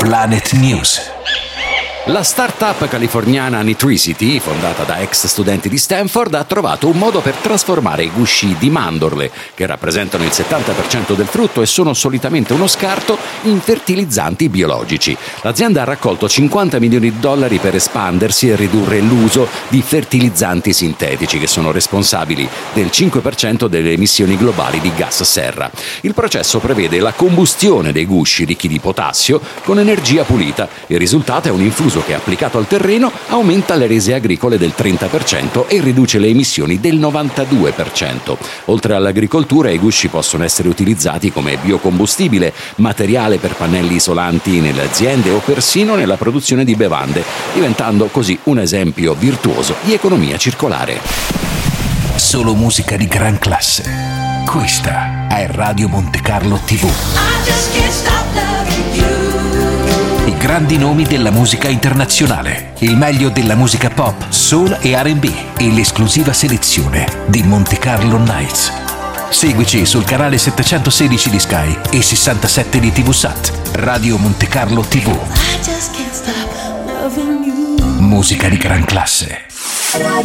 Planet News. La start-up californiana Nitricity, fondata da ex studenti di Stanford, ha trovato un modo per trasformare i gusci di mandorle, che rappresentano il 70% del frutto e sono solitamente uno scarto, in fertilizzanti biologici. L'azienda ha raccolto $50 milioni per espandersi e ridurre l'uso di fertilizzanti sintetici, che sono responsabili del 5% delle emissioni globali di gas serra. Il processo prevede la combustione dei gusci ricchi di potassio con energia pulita. Il risultato è un infuso che, applicato al terreno, aumenta le rese agricole del 30% e riduce le emissioni del 92%. Oltre all'agricoltura, i gusci possono essere utilizzati come biocombustibile, materiale per pannelli isolanti nelle aziende o persino nella produzione di bevande, diventando così un esempio virtuoso di economia circolare. Solo musica di gran classe. Questa è Radio Monte Carlo TV. I grandi nomi della musica internazionale, il meglio della musica pop, soul e R&B e l'esclusiva selezione di Monte Carlo Nights. Seguici sul canale 716 di Sky e 67 di TVSAT. Radio Monte Carlo TV. Musica di gran classe.